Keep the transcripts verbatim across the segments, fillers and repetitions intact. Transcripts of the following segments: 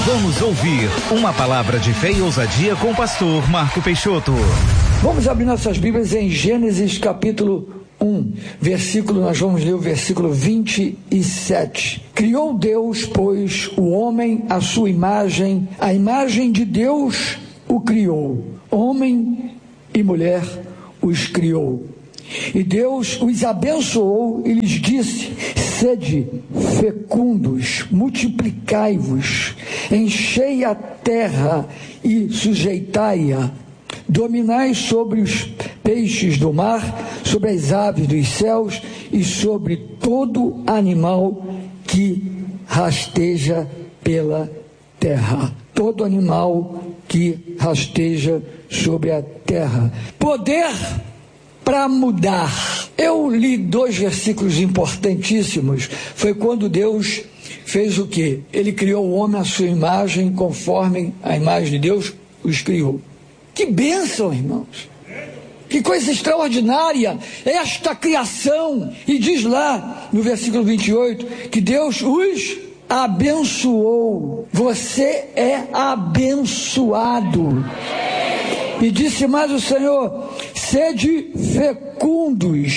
Vamos ouvir uma palavra de fé e ousadia com o pastor Marco Peixoto. Vamos abrir nossas Bíblias em Gênesis capítulo um, versículo, nós vamos ler o versículo vinte e sete. Criou Deus, pois, o homem à sua imagem, a imagem de Deus o criou, homem e mulher os criou. E Deus os abençoou e lhes disse: sede fecundos, multiplicai-vos, enchei a terra e sujeitai-a, dominai sobre os peixes do mar, sobre as aves dos céus e sobre todo animal que rasteja pela terra. Todo animal que rasteja sobre a terra. Poder para mudar. Eu li dois versículos importantíssimos. Foi quando Deus fez o quê? Ele criou o homem à sua imagem, conforme a imagem de Deus os criou. Que bênção, irmãos! Que coisa extraordinária esta criação! E diz lá no versículo vinte e oito que Deus os abençoou. Você é abençoado. E disse mais o Senhor: sede fecundos,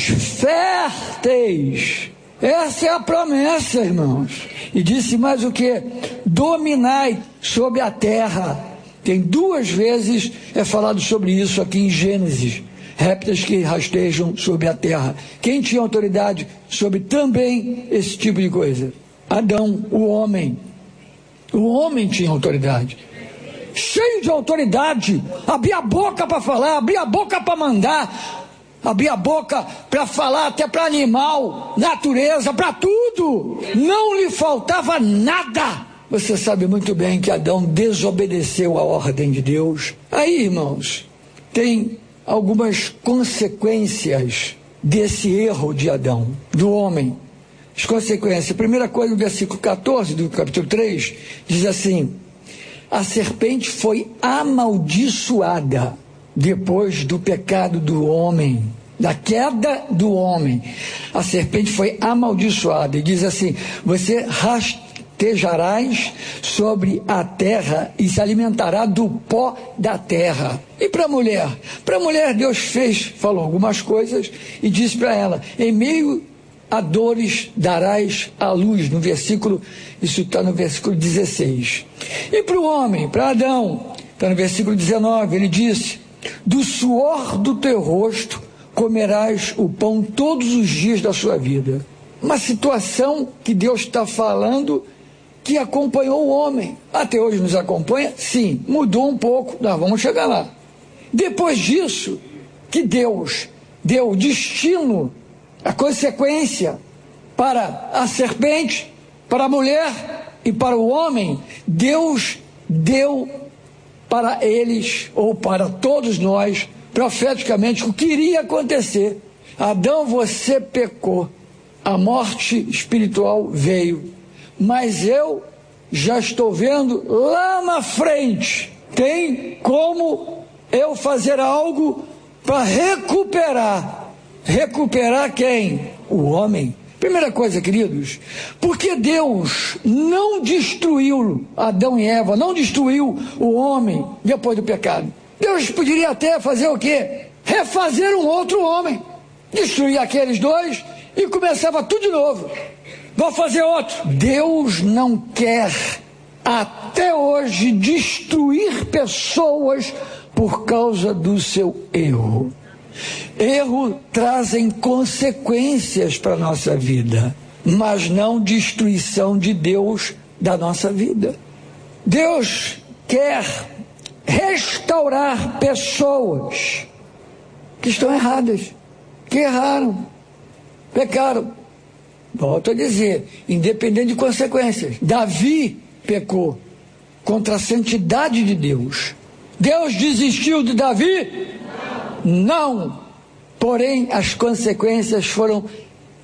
férteis. Essa é a promessa, irmãos. E disse mais o que? Dominai sobre a terra. Tem duas vezes é falado sobre isso aqui em Gênesis. Répteis que rastejam sobre a terra. Quem tinha autoridade sobre também esse tipo de coisa? Adão, o homem. O homem tinha autoridade. Cheio de autoridade, abria a boca para falar, abria a boca para mandar, abria a boca para falar até para animal, natureza, para tudo. Não lhe faltava nada. Você sabe muito bem que Adão desobedeceu a ordem de Deus. Aí, irmãos, tem algumas consequências desse erro de Adão, do homem. As consequências. A primeira coisa, no versículo catorze do capítulo três, diz assim: a serpente foi amaldiçoada depois do pecado do homem, da queda do homem. A serpente foi amaldiçoada. E diz assim: você rastejarás sobre a terra e se alimentará do pó da terra. E para a mulher? Para a mulher Deus fez, falou algumas coisas e disse para ela: em meio a dores darás a luz. No versículo, isso está no versículo dezesseis. E para o homem, para Adão, está no versículo dezenove, ele disse: do suor do teu rosto comerás o pão todos os dias da sua vida. Uma situação que Deus está falando que acompanhou o homem. Até hoje nos acompanha? Sim, mudou um pouco, nós vamos chegar lá. Depois disso, que Deus deu o destino, a consequência para a serpente, para a mulher e para o homem, Deus deu para eles, ou para todos nós, profeticamente, o que iria acontecer. Adão, você pecou, a morte espiritual veio, mas eu já estou vendo lá na frente, tem como eu fazer algo para recuperar. Recuperar quem? O homem. Primeira coisa, queridos, porque Deus não destruiu Adão e Eva, não destruiu o homem depois do pecado. Deus poderia até fazer o quê? Refazer um outro homem. Destruir aqueles dois e começava tudo de novo. Vou fazer outro. Deus não quer até hoje destruir pessoas por causa do seu erro. Erro trazem consequências para a nossa vida, mas não destruição de Deus da nossa vida. Deus quer restaurar pessoas que estão erradas, que erraram, pecaram. Volto a dizer, independente de consequências. Davi pecou contra a santidade de Deus. Deus desistiu de Davi? Não, porém as consequências foram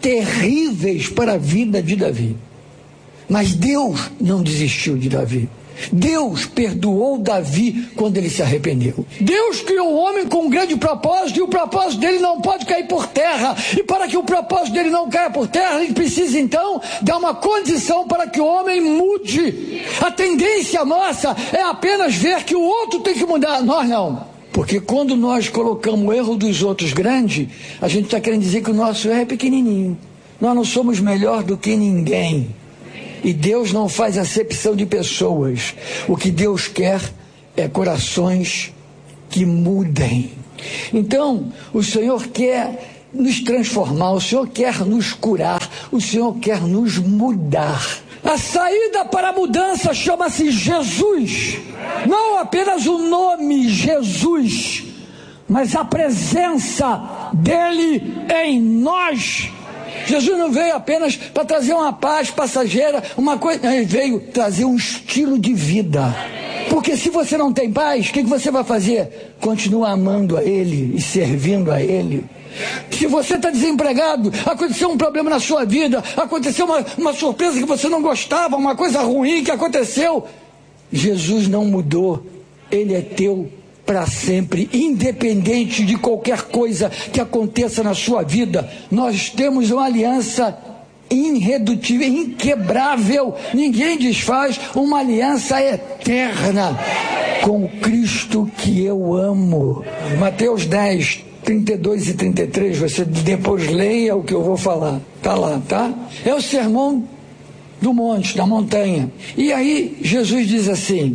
terríveis para a vida de Davi. Mas Deus não desistiu de Davi. Deus perdoou Davi quando ele se arrependeu. Deus criou o homem com um grande propósito, e o propósito dele não pode cair por terra. E para que o propósito dele não caia por terra, ele precisa então dar uma condição para que o homem mude. A tendência nossa é apenas ver que o outro tem que mudar, nós não. Porque quando nós colocamos o erro dos outros grande, a gente está querendo dizer que o nosso erro é pequenininho. Nós não somos melhor do que ninguém. E Deus não faz acepção de pessoas. O que Deus quer é corações que mudem. Então, o Senhor quer nos transformar, o Senhor quer nos curar, o Senhor quer nos mudar. A saída para a mudança chama-se Jesus. Não apenas o nome Jesus, mas a presença dele em nós. Jesus não veio apenas para trazer uma paz passageira, uma coisa, ele veio trazer um estilo de vida. Porque se você não tem paz, o que, que você vai fazer? Continua amando a Ele e servindo a Ele. Se você está desempregado, aconteceu um problema na sua vida, aconteceu uma, uma surpresa que você não gostava, uma coisa ruim que aconteceu, Jesus não mudou, Ele é teu para sempre, independente de qualquer coisa que aconteça na sua vida. Nós temos uma aliança irredutível, inquebrável, ninguém desfaz, uma aliança eterna com o Cristo que eu amo. Mateus dez, trinta e dois e trinta e três, você depois leia o que eu vou falar, tá lá, tá? É o sermão do monte, da montanha. E aí Jesus diz assim: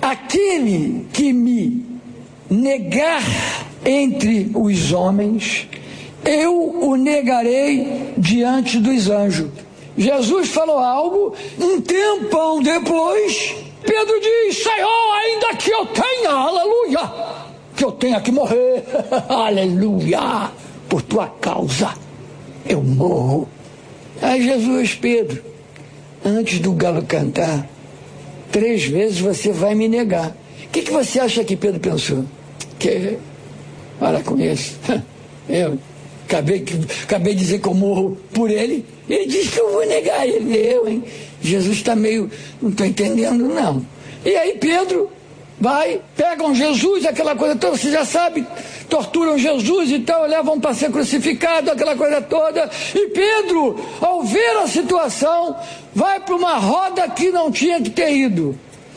aquele que me negar entre os homens, eu o negarei diante dos anjos. Jesus falou algo, um tempão depois, Pedro diz: Senhor, ainda que eu tenha, aleluia, que eu tenha que morrer, aleluia, por tua causa, eu morro. Aí Jesus, Pedro, antes do galo cantar, três vezes você vai me negar. O que, que você acha que Pedro pensou? Que, para com isso, eu acabei, acabei de dizer que eu morro por ele, ele diz que eu vou negar ele, eu, hein? Jesus está meio, não estou entendendo não. E aí Pedro vai, pegam Jesus, aquela coisa toda, você já sabe, torturam Jesus e tal, levam para ser crucificado, aquela coisa toda, e Pedro, ao ver a situação, vai para uma roda que não tinha que ter ido,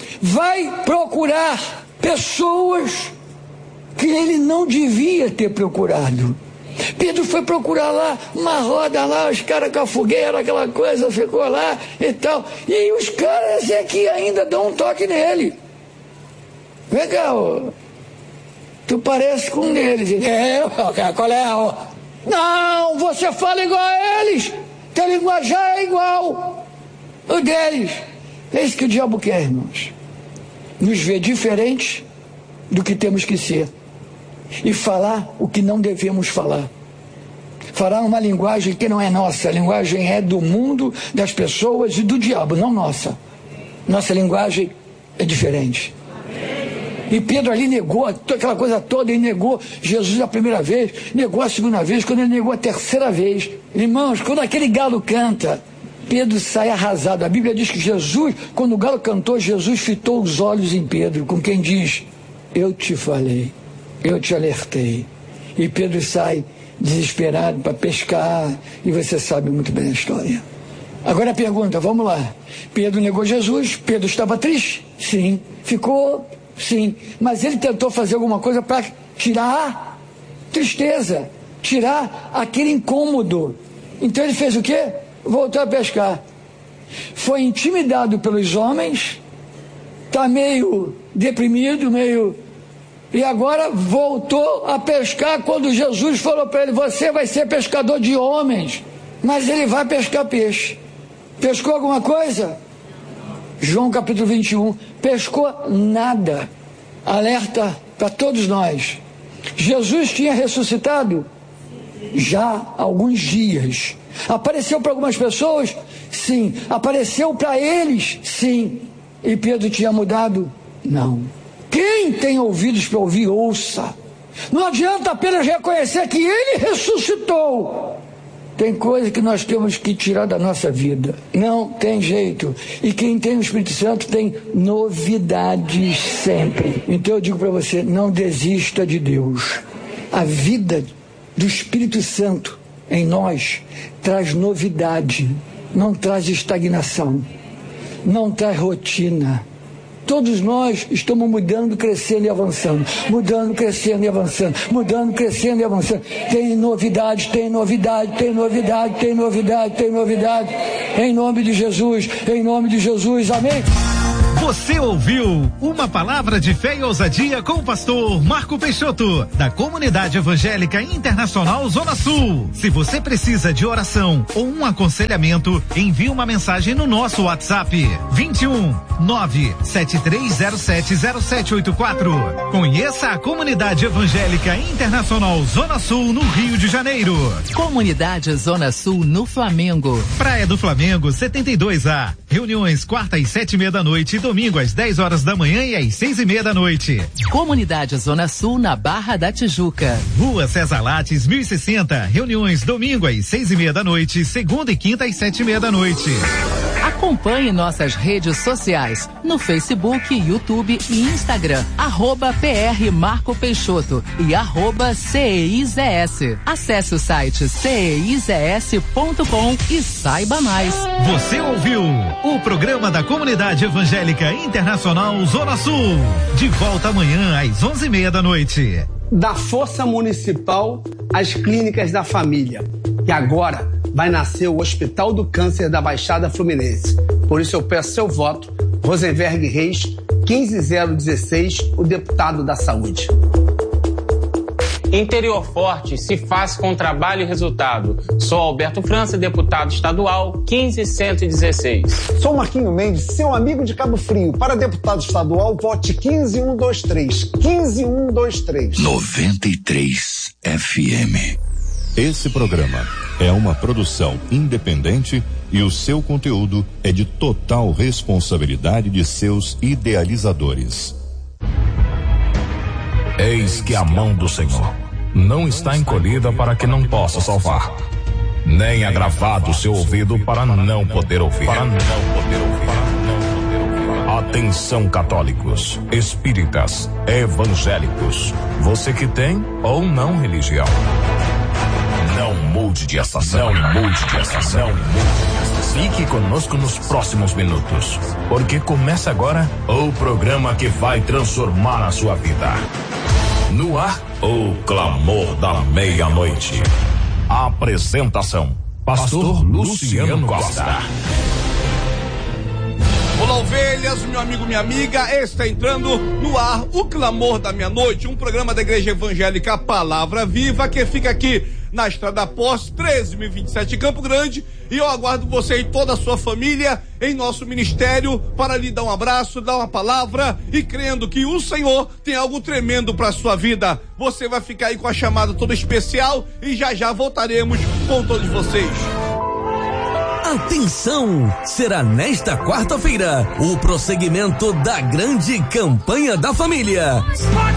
vai procurar pessoas que ele não devia ter procurado. Pedro foi procurar lá, uma roda lá, os caras com a fogueira, aquela coisa, ficou lá e tal, e aí os caras é que ainda dão um toque nele. Vem cá, ó, tu parece com um deles. É, qual é? Ó. Não, você fala igual a eles, teu linguajar é igual o deles. É isso que o diabo quer, irmãos, nos ver diferentes do que temos que ser e falar o que não devemos falar, falar uma linguagem que não é nossa. A linguagem é do mundo, das pessoas e do diabo, não nossa. Nossa linguagem é diferente. E Pedro ali negou aquela coisa toda, ele negou Jesus a primeira vez, negou a segunda vez, quando ele negou a terceira vez, irmãos, quando aquele galo canta, Pedro sai arrasado. A Bíblia diz que Jesus, quando o galo cantou, Jesus fitou os olhos em Pedro, com quem diz: eu te falei, eu te alertei. E Pedro sai desesperado para pescar, e você sabe muito bem a história. Agora a pergunta, vamos lá. Pedro negou Jesus, Pedro estava triste? Sim. Ficou? Sim. Mas ele tentou fazer alguma coisa para tirar a tristeza, tirar aquele incômodo. Então ele fez o quê? Voltou a pescar. Foi intimidado pelos homens, está meio deprimido, meio... E agora voltou a pescar quando Jesus falou para ele: você vai ser pescador de homens. Mas ele vai pescar peixe. Pescou alguma coisa? João capítulo vinte e um. Pescou nada. Alerta para todos nós. Jesus tinha ressuscitado já há alguns dias. Apareceu para algumas pessoas? Sim. Apareceu para eles? Sim. E Pedro tinha mudado? Não. Quem tem ouvidos para ouvir, ouça. Não adianta apenas reconhecer que ele ressuscitou Tem coisa que nós temos que tirar da nossa vida. Não tem jeito. E quem tem o Espírito Santo tem novidades sempre. Então eu digo para você, não desista de Deus. A vida do Espírito Santo em nós traz novidade, não traz estagnação, não traz rotina. Todos nós estamos mudando, crescendo e avançando, mudando, crescendo e avançando, mudando, crescendo e avançando. Tem novidade, tem novidade, tem novidade, tem novidade, tem novidade. Em nome de Jesus, em nome de Jesus, amém. Você ouviu Uma Palavra de Fé e Ousadia com o pastor Marco Peixoto, da Comunidade Evangélica Internacional Zona Sul. Se você precisa de oração ou um aconselhamento, envie uma mensagem no nosso WhatsApp vinte e um, nove sete três zero sete zero sete oito quatro. Conheça a Comunidade Evangélica Internacional Zona Sul no Rio de Janeiro. Comunidade Zona Sul no Flamengo. Praia do Flamengo setenta e dois A. Reuniões quarta às sete e meia da noite e domingo às dez horas da manhã e às seis e meia da noite. Comunidade Zona Sul na Barra da Tijuca. Rua César Lattes mil e sessenta. Reuniões domingo às seis e meia da noite, segunda e quinta às sete e meia da noite. Acompanhe nossas redes sociais no Facebook, YouTube e Instagram, arroba P R Marco Peixoto e arroba C E I Z S. Acesse o site C E I Z S ponto com e saiba mais. Você ouviu o programa da Comunidade Evangélica Internacional Zona Sul. De volta amanhã às onze e meia da noite. Da Força Municipal às Clínicas da Família. E agora vai nascer o Hospital do Câncer da Baixada Fluminense. Por isso eu peço seu voto, Rosenberg Reis, quinze zero dezesseis, o deputado da Saúde. Interior forte se faz com trabalho e resultado. Sou Alberto França, deputado estadual, quinze cento e dezesseis. Sou Marquinho Mendes, seu amigo de Cabo Frio. Para deputado estadual, vote quinze mil cento e vinte e três. quinze mil cento e vinte e três. noventa e três F M. Esse programa é uma produção independente e o seu conteúdo é de total responsabilidade de seus idealizadores. Eis que a mão do Senhor não está encolhida para que não possa salvar, nem agravado o seu ouvido para não poder ouvir. Para não poder ouvir. Atenção, católicos, espíritas, evangélicos, você que tem ou não religião. Não mude de estação, não mude de estação, fique conosco nos próximos minutos, porque começa agora o programa que vai transformar a sua vida. No ar, o clamor da meia-noite. Apresentação, Pastor Luciano Costa. Olá, ovelhas, meu amigo, minha amiga, está entrando no ar o Clamor da Meia-Noite, um programa da Igreja Evangélica Palavra Viva, que fica aqui na Estrada Posse, treze mil e vinte e sete, Campo Grande, e eu aguardo você e toda a sua família em nosso ministério para lhe dar um abraço, dar uma palavra e crendo que o Senhor tem algo tremendo para a sua vida. Você vai ficar aí com a chamada toda especial e já já voltaremos com todos vocês. Atenção! Será nesta quarta-feira o prosseguimento da grande campanha da família.